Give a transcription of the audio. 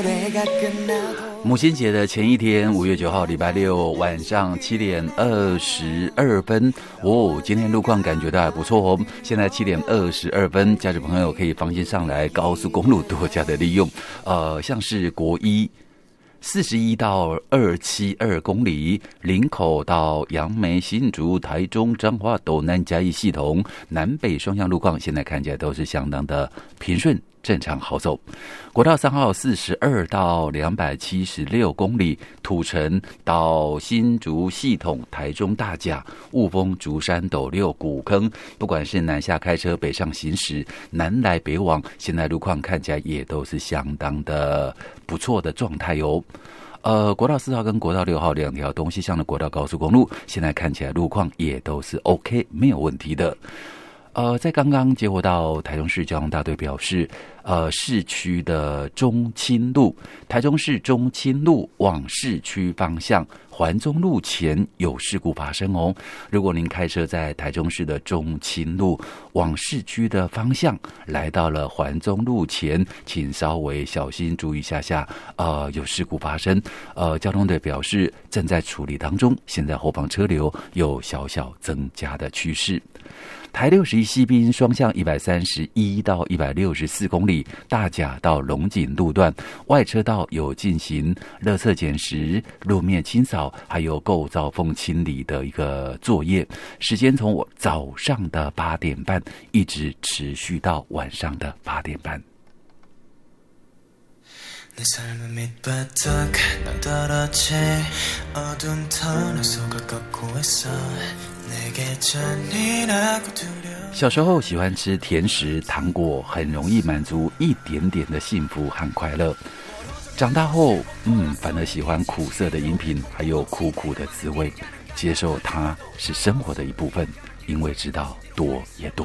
母亲节的前一天，5月9号礼拜六晚上7点22分哦，今天路况感觉到还不错哦。现在7点22分，驾驶朋友可以放心上来，高速公路多加的利用。像是国一41到272公里，林口到杨梅、新竹、台中、彰化、斗南、嘉义系统南北双向路况，现在看起来都是相当的平顺。正常好走。国道3号42到276公里，土城到新竹系统、台中大甲、雾峰、竹山、斗六、古坑，不管是南下开车北上行驶，南来北往，现在路况看起来也都是相当的不错的状态哦。国道4号跟国道6号两条东西向的国道高速公路，现在看起来路况也都是 OK， 没有问题的。在刚刚接获到台中市交通大队表示，市区的中清路，台中市中清路往市区方向环中路前有事故发生哦。如果您开车在台中市的中清路往市区的方向来到了环中路前，请稍微小心注意一下，有事故发生。交通队表示正在处理当中，现在后方车流有小小增加的趋势。台61西滨双向131到164公里，大甲到龙井路段外车道有进行垃圾捡拾、路面清扫，还有构造缝清理的一个作业，时间从早上的8点半一直持续到晚上的8点半。 내 삶은 밑바닥 낭떠러지 어두운 터널 속을 걷고 있어 내게 잔인하고 두려워 小时候喜欢吃甜食糖果，很容易满足一点点的幸福和快乐。长大后，反而喜欢苦涩的饮品，还有苦苦的滋味，接受它是生活的一部分，因为知道多也多。